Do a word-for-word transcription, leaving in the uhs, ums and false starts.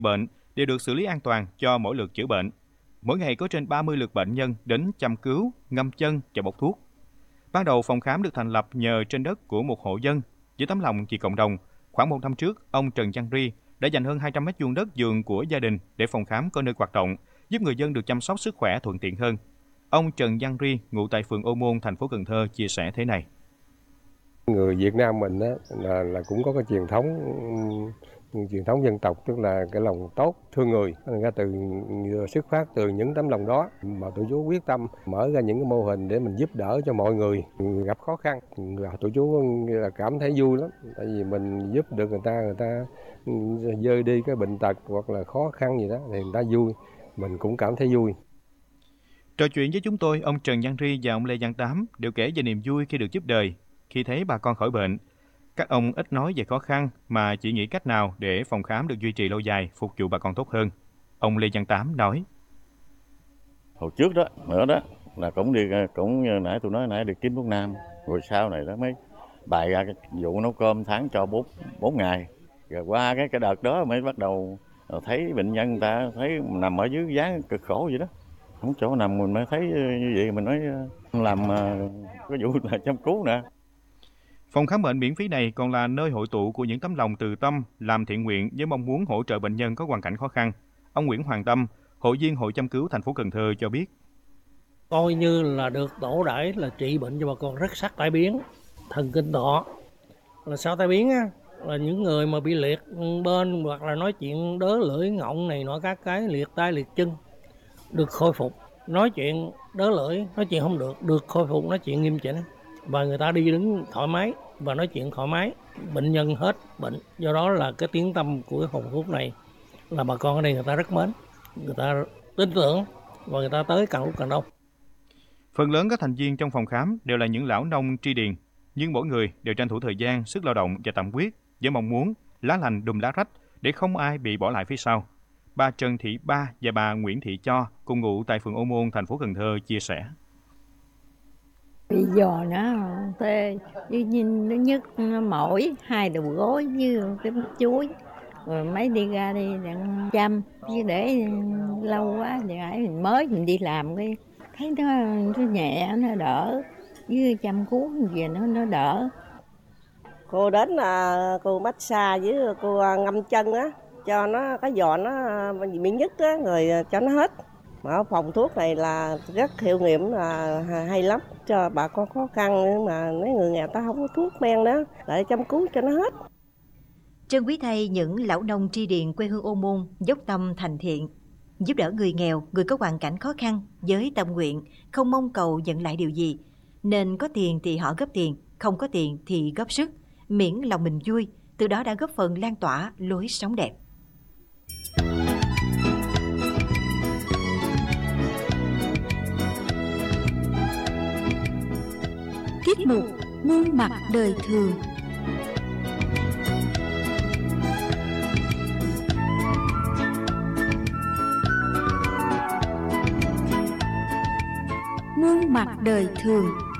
bệnh đều được xử lý an toàn cho mỗi lượt chữa bệnh. Mỗi ngày có trên ba mươi lượt bệnh nhân đến chăm cứu, ngâm chân và bốc thuốc. Ban đầu phòng khám được thành lập nhờ trên đất của một hộ dân với tấm lòng vì cộng đồng. Khoảng một năm trước, ông Trần Văn Ri đã dành hơn hai trăm mét vuông đất vườn của gia đình để phòng khám có nơi hoạt động, giúp người dân được chăm sóc sức khỏe thuận tiện hơn. Ông Trần Văn Ri, ngụ tại phường Ô Môn, thành phố Cần Thơ, chia sẻ thế này. Người Việt Nam mình á, là, là cũng có cái truyền thống truyền thống dân tộc, tức là cái lòng tốt thương người, ra từ xuất phát từ những tấm lòng đó mà tụi chú quyết tâm mở ra những cái mô hình để mình giúp đỡ cho mọi người gặp khó khăn. Tụi chú là cảm thấy vui lắm, tại vì mình giúp được người ta, người ta dơi đi cái bệnh tật hoặc là khó khăn gì đó thì người ta vui, mình cũng cảm thấy vui. Trò chuyện với chúng tôi, ông Trần Văn Ri và ông Lê Văn Tám đều kể về niềm vui khi được giúp đời, khi thấy bà con khỏi bệnh. Các ông ít nói về khó khăn mà chỉ nghĩ cách nào để phòng khám được duy trì lâu dài, phục vụ bà con tốt hơn. Ông Lê Văn Tám nói. Hồi trước đó, nữa đó, là cũng đi, cũng như nãy tôi nói nãy được chín thuốc nam, rồi sau này đó mới bày ra cái vụ nấu cơm tháng cho bốn bốn ngày. Rồi qua cái cái đợt đó mới bắt đầu thấy bệnh nhân người ta thấy nằm ở dưới dáng cực khổ vậy đó. Không chỗ nằm mình mới thấy như vậy, mình nói làm cái vụ là chăm cứu nè. Phòng khám bệnh miễn phí này còn là nơi hội tụ của những tấm lòng từ tâm, làm thiện nguyện với mong muốn hỗ trợ bệnh nhân có hoàn cảnh khó khăn. Ông Nguyễn Hoàng Tâm, hội viên Hội chăm cứu thành phố Cần Thơ cho biết. Coi như là được tổ đãi là trị bệnh cho bà con rất sắc tai biến, thần kinh tọa. Là sao tai biến á? Là những người mà bị liệt bên hoặc là nói chuyện đớ lưỡi ngọng này nọ các cái liệt tay liệt chân được khôi phục. Nói chuyện đớ lưỡi, nói chuyện không được, được khôi phục nói chuyện nghiêm chỉnh. Và người ta đi đứng thoải mái và nói chuyện thoải mái, bệnh nhân hết bệnh. Do đó là cái tiếng tâm của hồng thuốc này là bà con ở đây người ta rất mến, người ta tin tưởng và người ta tới càng lúc càng đông. Phần lớn các thành viên trong phòng khám đều là những lão nông tri điền, nhưng mỗi người đều tranh thủ thời gian, sức lao động và tâm huyết với mong muốn lá lành đùm lá rách để không ai bị bỏ lại phía sau. Bà Trần Thị Ba và bà Nguyễn Thị Cho cùng ngụ tại phường Ô Môn, thành phố Cần Thơ chia sẻ. Bị giò nó tê, với nhìn nó nhức mỏi, hai đầu gối với cái bắp chuối. Rồi mấy đi ra đi đặng chăm, chứ để lâu quá thì mình mới mình đi làm cái thấy nó, nó nhẹ, nó đỡ, với chăm cứu về nó nó đỡ. Cô đến là cô massage với cô ngâm chân á, cho nó cái giò nó bị nhức á, rồi cho nó hết. Mà phòng thuốc này là rất hiệu nghiệm, là hay lắm cho bà con khó khăn, nhưng mà mấy người nghèo ta không có thuốc men đó, để chăm cứu cho nó hết. Trân quý thay những lão nông tri điền quê hương Ô Môn dốc tâm thành thiện, giúp đỡ người nghèo, người có hoàn cảnh khó khăn với tâm nguyện, không mong cầu nhận lại điều gì. Nên có tiền thì họ góp tiền, không có tiền thì góp sức, miễn lòng mình vui, từ đó đã góp phần lan tỏa lối sống đẹp. Tiết mục Muôn mặt đời thường. Muôn mặt đời thường.